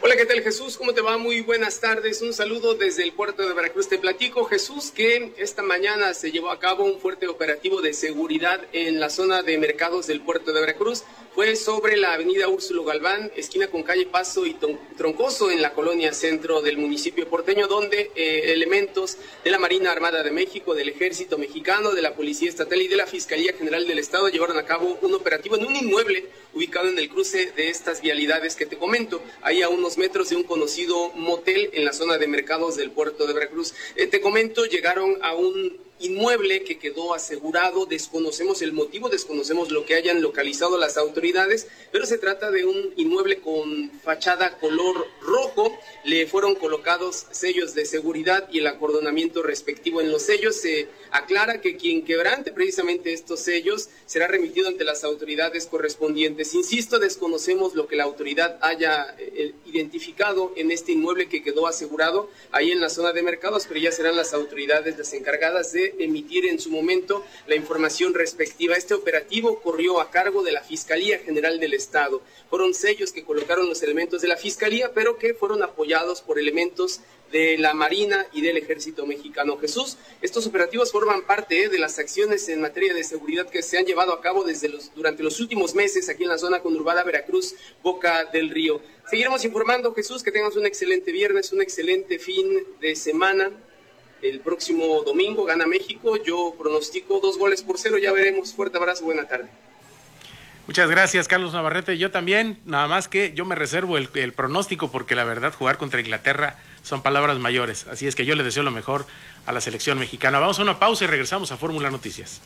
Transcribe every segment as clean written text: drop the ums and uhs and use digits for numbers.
Hola, ¿qué tal, Jesús? ¿Cómo te va? Muy buenas tardes. Un saludo desde el puerto de Veracruz. Te platico, Jesús, que esta mañana se llevó a cabo un fuerte operativo de seguridad en la zona de mercados del puerto de Veracruz. Fue sobre la avenida Úrsulo Galván, esquina con calle Paso y Troncoso, en la colonia centro del municipio porteño, donde elementos de la Marina Armada de México, del Ejército Mexicano, de la Policía Estatal y de la Fiscalía General del Estado llevaron a cabo un operativo en un inmueble ubicado en el cruce de estas vialidades que te comento, ahí a unos metros de un conocido motel en la zona de mercados del puerto de Veracruz. Te comento, llegaron a un inmueble que quedó asegurado, desconocemos el motivo, desconocemos lo que hayan localizado las autoridades, pero se trata de un inmueble con fachada color rojo. Le fueron colocados sellos de seguridad y el acordonamiento respectivo en los sellos. Se aclara que quien quebrante precisamente estos sellos será remitido ante las autoridades correspondientes. Insisto, desconocemos lo que la autoridad haya identificado en este inmueble que quedó asegurado ahí en la zona de mercados, pero ya serán las autoridades las encargadas de emitir en su momento la información respectiva. Este operativo corrió a cargo de la Fiscalía General del Estado. Fueron sellos que colocaron los elementos de la Fiscalía, pero que fueron apoyados por elementos de la Marina y del Ejército Mexicano. Jesús, estos operativos forman parte de las acciones en materia de seguridad que se han llevado a cabo durante los últimos meses aquí en la zona conurbada Veracruz, Boca del Río. Seguiremos informando, Jesús, que tengas un excelente viernes, un excelente fin de semana. El próximo domingo gana México. Yo pronostico 2-0. Ya veremos. Fuerte abrazo. Buena tarde. Muchas gracias, Carlos Navarrete. Yo también, nada más que yo me reservo el pronóstico, porque la verdad, jugar contra Inglaterra son palabras mayores. Así es que yo le deseo lo mejor a la selección mexicana. Vamos a una pausa y regresamos a Fórmula Noticias.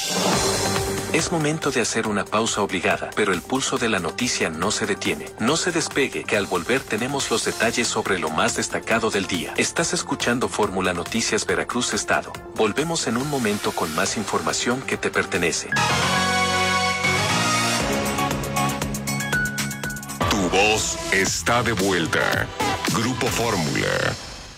Es momento de hacer una pausa obligada, pero el pulso de la noticia no se detiene. No se despegue, que al volver tenemos los detalles sobre lo más destacado del día. Estás escuchando Fórmula Noticias Veracruz Estado. Volvemos en un momento con más información que te pertenece. Tu voz está de vuelta. Grupo Fórmula.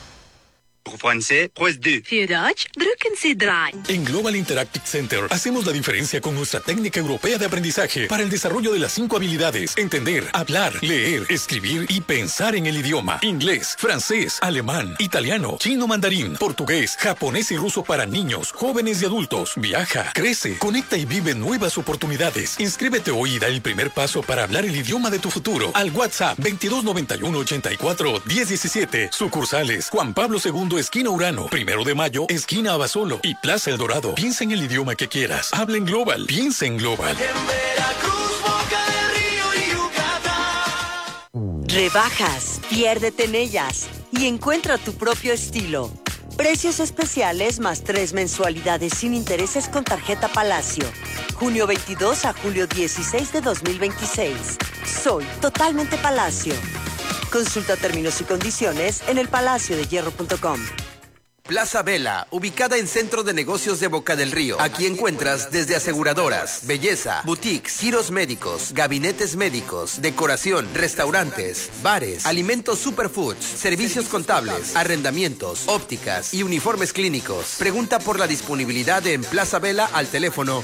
En Global Interactive Center hacemos la diferencia con nuestra técnica europea de aprendizaje para el desarrollo de las 5 habilidades: entender, hablar, leer, escribir y pensar en el idioma. Inglés, francés, alemán, italiano, chino, mandarín, portugués, japonés y ruso para niños, jóvenes y adultos. Viaja, crece, conecta y vive nuevas oportunidades. Inscríbete hoy y da el primer paso para hablar el idioma de tu futuro al WhatsApp 2291 84 1017. Sucursales Juan Pablo II, esquina Urano, 1 de Mayo, esquina Abasolo y Plaza El Dorado. Piensa en el idioma que quieras. Habla en Global. Piensa en Global. En Veracruz, Boca del Río y Yucatán. Rebajas, piérdete en ellas y encuentra tu propio estilo. Precios especiales más 3 mensualidades sin intereses con tarjeta Palacio. Junio 22 a julio 16 de 2026. Soy totalmente Palacio. Consulta términos y condiciones en elpalaciodehierro.com. Plaza Vela, ubicada en Centro de Negocios de Boca del Río. Aquí encuentras desde aseguradoras, belleza, boutiques, giros médicos, gabinetes médicos, decoración, restaurantes, bares, alimentos superfoods, servicios contables, arrendamientos, ópticas y uniformes clínicos. Pregunta por la disponibilidad en Plaza Vela al teléfono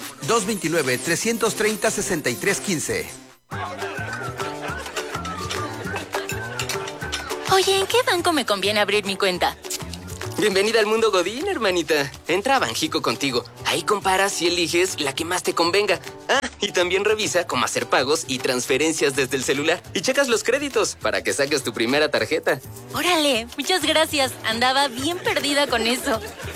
229-330-6315. Oye, ¿en qué banco me conviene abrir mi cuenta? Bienvenida al mundo Godín, hermanita. Entra a Banjico Contigo. Ahí comparas y eliges la que más te convenga. Ah, y también revisa cómo hacer pagos y transferencias desde el celular. Y checas los créditos para que saques tu primera tarjeta. Órale, muchas gracias. Andaba bien perdida con eso.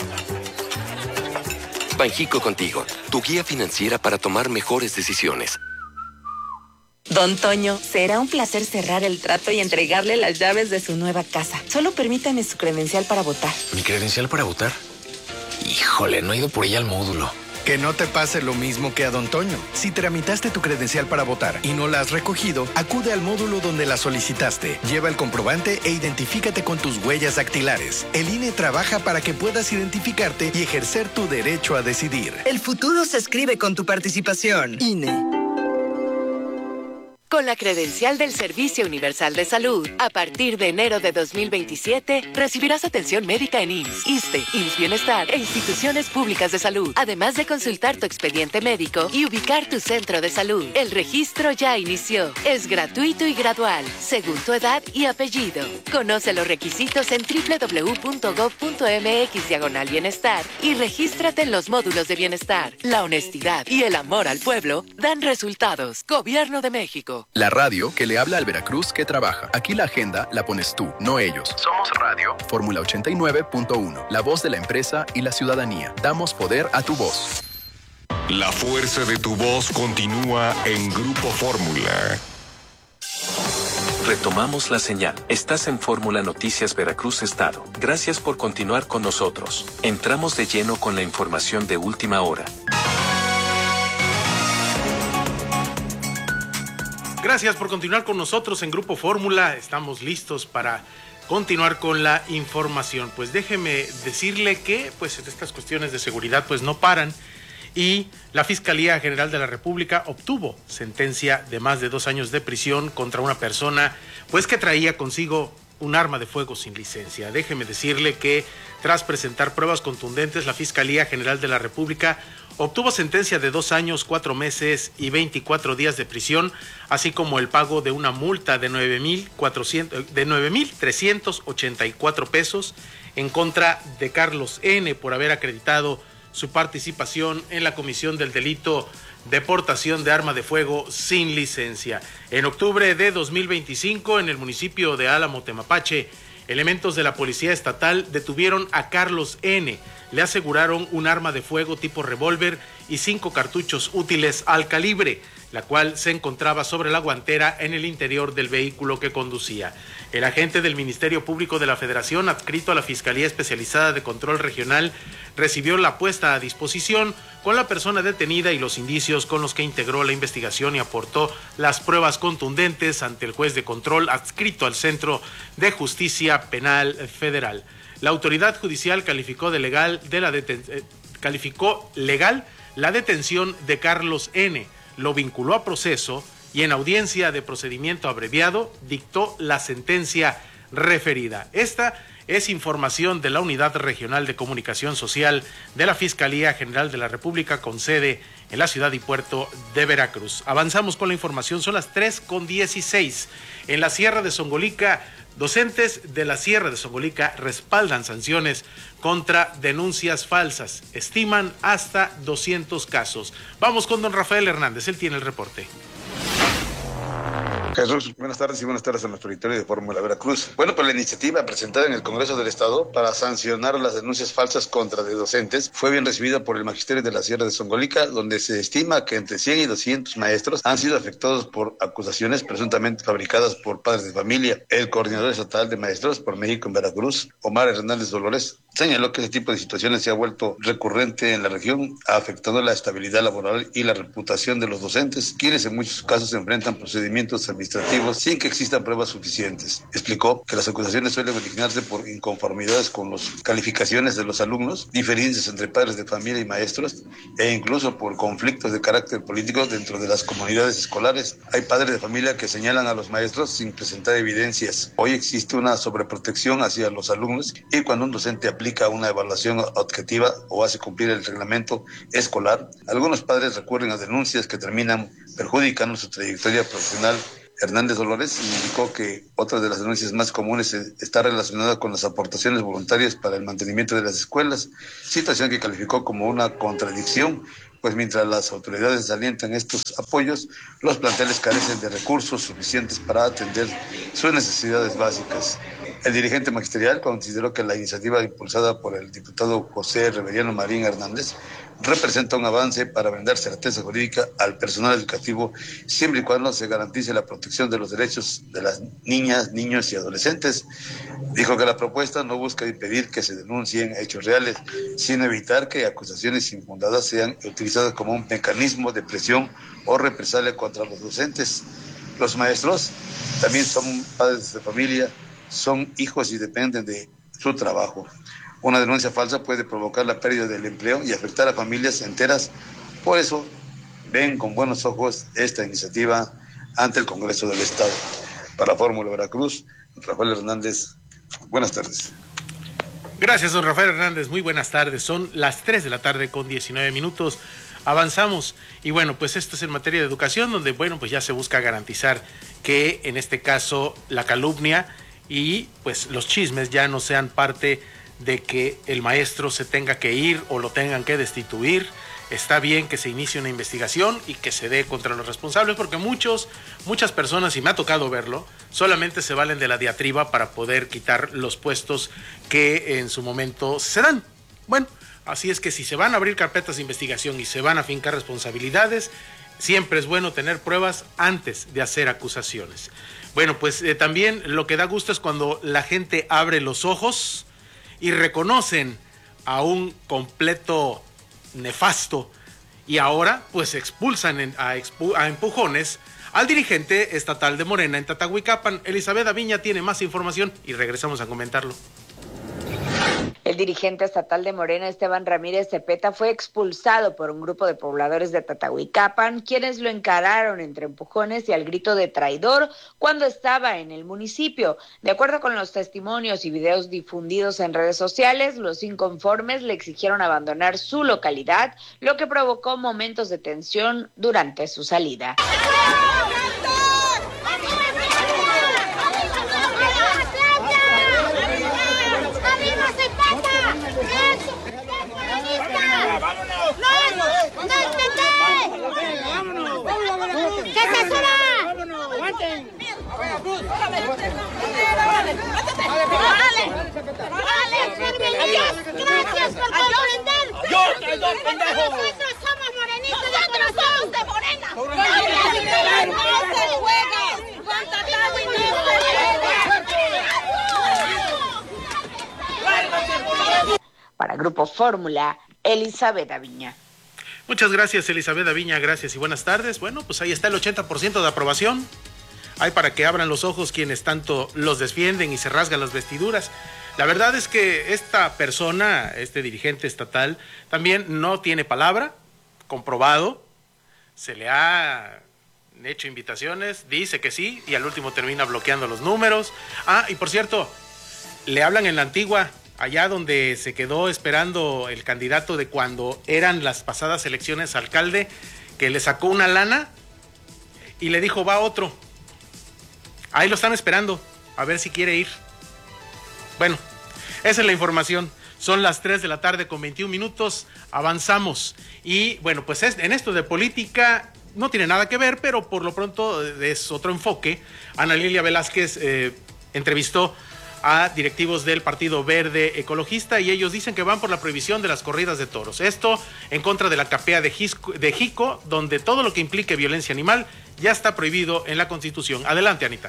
Banjico Contigo, tu guía financiera para tomar mejores decisiones. Don Toño, será un placer cerrar el trato y entregarle las llaves de su nueva casa. Solo permítame su credencial para votar. ¿Mi credencial para votar? Híjole, no he ido por ella al módulo. Que no te pase lo mismo que a Don Toño. Si tramitaste tu credencial para votar y no la has recogido, acude al módulo donde la solicitaste. Lleva el comprobante e identifícate con tus huellas dactilares. El INE trabaja para que puedas identificarte y ejercer tu derecho a decidir. El futuro se escribe con tu participación. INE. Con la credencial del Servicio Universal de Salud, a partir de enero de 2027, recibirás atención médica en IMSS, ISSSTE, IMSS Bienestar e instituciones públicas de salud, además de consultar tu expediente médico y ubicar tu centro de salud. El registro ya inició. Es gratuito y gradual, según tu edad y apellido. Conoce los requisitos en www.gov.mx/bienestar y regístrate en los módulos de bienestar. La honestidad y el amor al pueblo dan resultados. Gobierno de México. La radio que le habla al Veracruz que trabaja. Aquí la agenda la pones tú, no ellos. Somos Radio. Fórmula 89.1. La voz de la empresa y la ciudadanía. Damos poder a tu voz. La fuerza de tu voz continúa en Grupo Fórmula. Retomamos la señal. Estás en Fórmula Noticias Veracruz Estado. Gracias por continuar con nosotros. Entramos de lleno con la información de última hora. Gracias por continuar con nosotros en Grupo Fórmula. Estamos listos para continuar con la información. Pues déjeme decirle que pues estas cuestiones de seguridad pues no paran y la Fiscalía General de la República obtuvo sentencia de más de 2 años de prisión contra una persona pues que traía consigo un arma de fuego sin licencia. Déjeme decirle que tras presentar pruebas contundentes, la Fiscalía General de la República obtuvo sentencia de 2 años, 4 meses y 24 días de prisión, así como el pago de una multa de 9,384 pesos en contra de Carlos N. por haber acreditado su participación en la comisión del delito de portación de arma de fuego sin licencia. En octubre de 2025, en el municipio de Álamo, Temapache, elementos de la Policía Estatal detuvieron a Carlos N. Le aseguraron un arma de fuego tipo revólver y 5 cartuchos útiles al calibre, la cual se encontraba sobre la guantera en el interior del vehículo que conducía. El agente del Ministerio Público de la Federación, adscrito a la Fiscalía Especializada de Control Regional, recibió la puesta a disposición con la persona detenida y los indicios con los que integró la investigación y aportó las pruebas contundentes ante el juez de control adscrito al Centro de Justicia Penal Federal. La autoridad judicial calificó legal la detención de Carlos N., lo vinculó a proceso y en audiencia de procedimiento abreviado dictó la sentencia referida. Esta es información de la Unidad Regional de Comunicación Social de la Fiscalía General de la República con sede en la ciudad y puerto de Veracruz. Avanzamos con la información, son las 3:16. En la Sierra de Zongolica, docentes de la Sierra de Zongolica respaldan sanciones contra denuncias falsas. Estiman hasta 200 casos. Vamos con don Rafael Hernández, él tiene el reporte. Jesús, buenas tardes y buenas tardes a nuestro auditorio de Fórmula Veracruz. Bueno, pues la iniciativa presentada en el Congreso del Estado para sancionar las denuncias falsas contra de docentes fue bien recibida por el Magisterio de la Sierra de Zongolica, donde se estima que entre 100 y 200 maestros han sido afectados por acusaciones presuntamente fabricadas por padres de familia. El coordinador estatal de maestros por México en Veracruz, Omar Hernández Dolores, señaló que ese tipo de situaciones se ha vuelto recurrente en la región, afectando la estabilidad laboral y la reputación de los docentes, quienes en muchos casos se enfrentan procedimientos administrativos sin que existan pruebas suficientes. Explicó que las acusaciones suelen originarse por inconformidades con las calificaciones de los alumnos, diferencias entre padres de familia y maestros, e incluso por conflictos de carácter político dentro de las comunidades escolares. Hay padres de familia que señalan a los maestros sin presentar evidencias. Hoy existe una sobreprotección hacia los alumnos y cuando un docente aplica una evaluación objetiva o hace cumplir el reglamento escolar, algunos padres recurren a denuncias que terminan perjudicando su trayectoria profesional. Hernández Dolores indicó que otra de las denuncias más comunes está relacionada con las aportaciones voluntarias para el mantenimiento de las escuelas, situación que calificó como una contradicción, pues mientras las autoridades alientan estos apoyos, los planteles carecen de recursos suficientes para atender sus necesidades básicas. El dirigente magisterial consideró que la iniciativa impulsada por el diputado José Reveriano Marín Hernández representa un avance para brindar certeza jurídica al personal educativo, siempre y cuando se garantice la protección de los derechos de las niñas, niños y adolescentes. Dijo que la propuesta no busca impedir que se denuncien hechos reales, sino evitar que acusaciones infundadas sean utilizadas como un mecanismo de presión o represalia contra los docentes. Los maestros también son padres de familia, son hijos y dependen de su trabajo. Una denuncia falsa puede provocar la pérdida del empleo y afectar a familias enteras. Por eso, ven con buenos ojos esta iniciativa ante el Congreso del Estado. Para Fórmula Veracruz, Rafael Hernández. Buenas tardes. Gracias, don Rafael Hernández. Muy buenas tardes. Son las 3 de la tarde con 19 minutos. Avanzamos. Y bueno, pues esto es en materia de educación, donde, bueno, pues ya se busca garantizar que en este caso la calumnia y pues los chismes ya no sean parte de que el maestro se tenga que ir o lo tengan que destituir. Está bien que se inicie una investigación y que se dé contra los responsables, porque muchas personas, y me ha tocado verlo, solamente se valen de la diatriba para poder quitar los puestos que en su momento se dan. Bueno, así es que si se van a abrir carpetas de investigación y se van a fincar responsabilidades, siempre es bueno tener pruebas antes de hacer acusaciones. Bueno, pues también lo que da gusto es cuando la gente abre los ojos y reconocen a un completo nefasto y ahora pues expulsan a empujones al dirigente estatal de Morena en Tatahuicapan. Elizabeth Aviña tiene más información y regresamos a comentarlo. El dirigente estatal de Morena, Esteban Ramírez Cepeta, fue expulsado por un grupo de pobladores de Tatahuicapan, quienes lo encararon entre empujones y al grito de traidor cuando estaba en el municipio. De acuerdo con los testimonios y videos difundidos en redes sociales, los inconformes le exigieron abandonar su localidad, lo que provocó momentos de tensión durante su salida. Gracias por comprender. Nosotros somos morenistas, nosotros somos de Morena. No se juega. Con Tatahui no se juega. Para Grupo Fórmula, Elizabeth Aviña. Muchas gracias, Elizabeth Aviña, gracias y buenas tardes. Bueno, pues ahí está el 80% de aprobación. Hay para que abran los ojos quienes tanto los defienden y se rasgan las vestiduras. La verdad es que esta persona, este dirigente estatal, también no tiene palabra, comprobado. Se le ha hecho invitaciones, dice que sí, y al último termina bloqueando los números. Ah, y por cierto, le hablan en la Antigua, allá donde se quedó esperando el candidato de cuando eran las pasadas elecciones alcalde, que le sacó una lana y le dijo, va otro. Ahí lo están esperando, a ver si quiere ir. Bueno, esa es la información. Son las 3 de la tarde con 21 minutos. Avanzamos. Y bueno, pues en esto de política no tiene nada que ver, pero por lo pronto es otro enfoque. Ana Lilia Velázquez entrevistó a directivos del Partido Verde Ecologista y ellos dicen que van por la prohibición de las corridas de toros. Esto en contra de la capea de Jico, donde todo lo que implique violencia animal ya está prohibido en la Constitución. Adelante, Anita.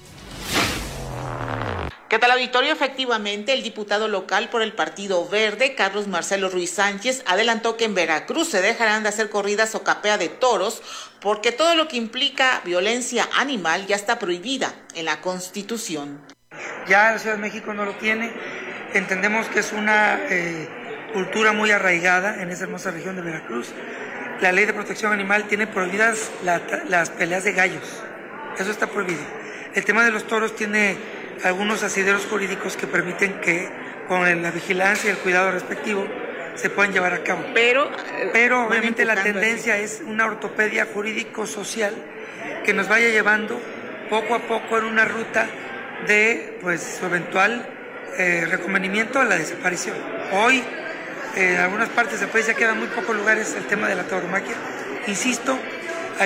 ¿Qué tal, auditorio? Efectivamente, el diputado local por el Partido Verde, Carlos Marcelo Ruiz Sánchez, adelantó que en Veracruz se dejarán de hacer corridas o capea de toros porque todo lo que implica violencia animal ya está prohibida en la Constitución. Ya la Ciudad de México no lo tiene. Entendemos que es una cultura muy arraigada en esa hermosa región de Veracruz. La ley de protección animal tiene prohibidas las peleas de gallos. Eso está prohibido. El tema de los toros tiene algunos asideros jurídicos que permiten que con la vigilancia y el cuidado respectivo se puedan llevar a cabo. Pero obviamente la tendencia es una ortopedia jurídico-social que nos vaya llevando poco a poco en una ruta de su eventual reconvenimiento a la desaparición. Hoy en algunas partes del país ya quedan muy pocos lugares el tema de la tauromaquia. Insisto,